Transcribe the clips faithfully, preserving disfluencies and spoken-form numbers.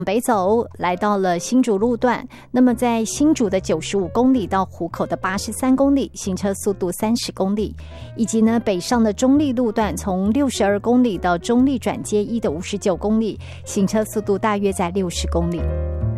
北走来到了新竹路段，那么在新竹的九十五公里到湖口的八十三公里，行车速度三十公里，以及呢北上的中立路段从六十二公里到中立转接一的五十九公里，行车速度大约在六十公里。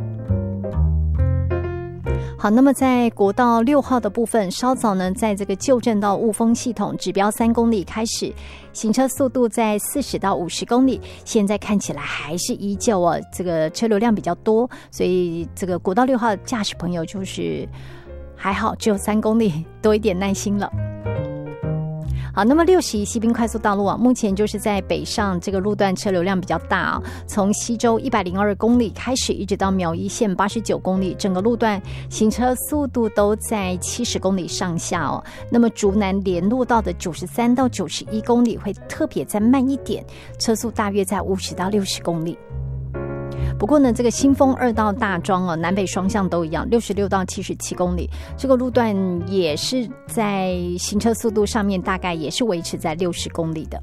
好，那么在国道六号的部分，稍早呢，在这个旧镇到雾峰系统指标三公里开始，行车速度在四十到五十公里，现在看起来还是依旧哦，这个车流量比较多，所以这个国道六号的驾驶朋友就是还好，只有三公里，多一点耐心了。好，那么六十一西滨快速道路啊，目前就是在北上这个路段车流量比较大啊，从西周一百零二公里开始，一直到苗一线八十九公里，整个路段行车速度都在七十公里上下哦。那么竹南联络道的九十三到九十一公里会特别再慢一点，车速大约在五十到六十公里。不过呢，这个新丰二道大庄哦，南北双向都一样，六十六到七十七公里，这个路段也是在行车速度上面大概也是维持在六十公里的。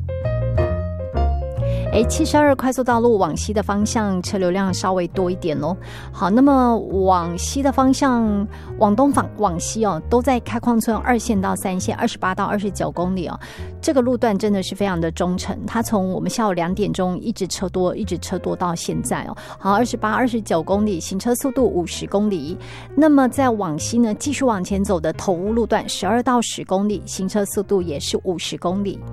哎，七十二快速道路往西的方向车流量稍微多一点咯。好，那么往西的方向，往东往往西哦，都在开矿村二线到三线，二十八到二十九公里哦。这个路段真的是非常的忠诚，它从我们下午两点钟一直车多，一直车多到现在哦。好，二十八、二十九公里，行车速度五十公里。那么再往西呢，继续往前走的头屋路段十二到十公里，行车速度也是五十公里。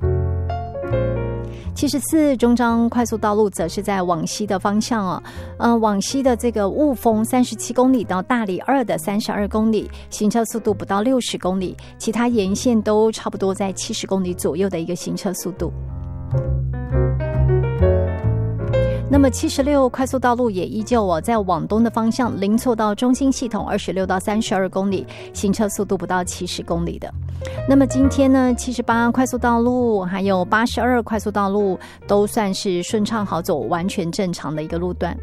七十四中彰快速道路则是在往西的方向哦，呃，往西的这个雾峰三十七公里到大里二的三十二公里，行车速度不到六十公里，其他沿线都差不多在七十公里左右的一个行车速度。那么七十六快速道路也依旧哦，在往东的方向，林厝到中心系统二十六到三十二公里，行车速度不到七十公里的。那么今天呢，七十八快速道路还有八十二快速道路都算是顺畅好走，完全正常的一个路段。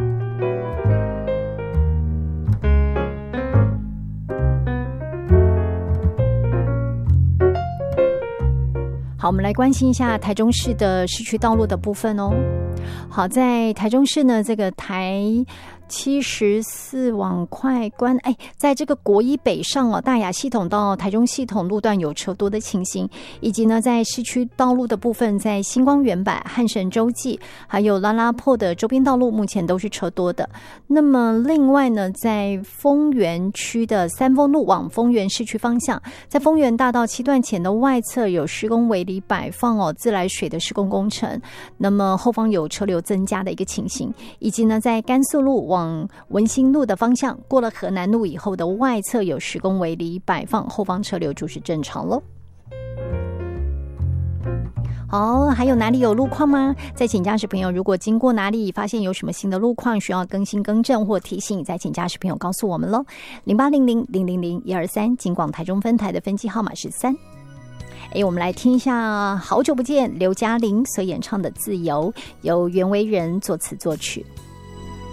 好，我们来关心一下台中市的市区道路的部分哦。好，在台中市呢，这个台七十四往快关，哎，在这个国一北上哦，大雅系统到台中系统路段有车多的情形，以及呢，在市区道路的部分，在星光原版、汉神洲际，还有拉拉破的周边道路，目前都是车多的。那么另外呢，在丰原区的三丰路往丰原市区方向，在丰原大道七段前的外侧有施工围篱摆放哦，自来水的施工工程，那么后方有车流增加的一个情形，以及呢，在甘肃路往往文心路的方向，过了河南路以后的外侧有施工围篱摆放，后方车流就是正常咯。好，还有哪里有路况吗？再请驾驶朋友，如果经过哪里发现有什么新的路况需要更新更正或提醒，再请驾驶朋友告诉我们咯。零八零零零零零一二三，警广台中分台的分机号码是三。哎，我们来听一下好久不见刘嘉玲所演唱的《自由》，由袁惟仁作词作曲。